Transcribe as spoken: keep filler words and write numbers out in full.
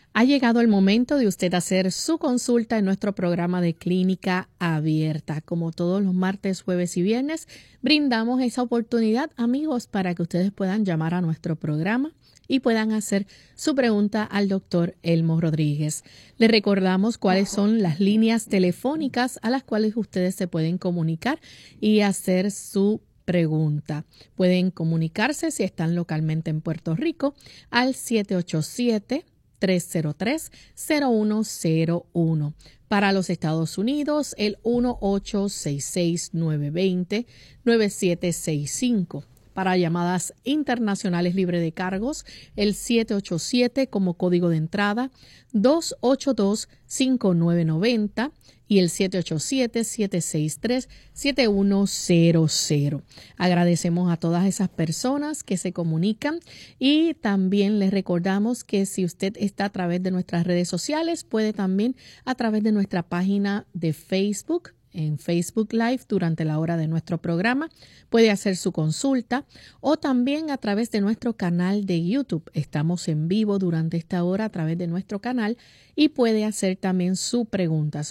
Ha llegado el momento de usted hacer su consulta en nuestro programa de Clínica Abierta. Como todos los martes, jueves y viernes, brindamos esa oportunidad, amigos, para que ustedes puedan llamar a nuestro programa y puedan hacer su pregunta al doctor Elmo Rodríguez. Les recordamos cuáles son las líneas telefónicas a las cuales ustedes se pueden comunicar y hacer su pregunta. Pueden comunicarse si están localmente en Puerto Rico al siete ocho siete, tres cero tres, cero uno cero uno. Para los Estados Unidos, el uno ocho seis seis, nueve dos cero, nueve siete seis cinco. Para llamadas internacionales libre de cargos, el siete ocho siete como código de entrada, dos ocho dos, cinco nueve nueve cero y el siete ocho siete, siete seis tres, siete uno cero cero. Agradecemos a todas esas personas que se comunican y también les recordamos que si usted está a través de nuestras redes sociales, puede también a través de nuestra página de Facebook, en Facebook Live durante la hora de nuestro programa, puede hacer su consulta o también a través de nuestro canal de YouTube. Estamos en vivo durante esta hora a través de nuestro canal y puede hacer también su pregunta.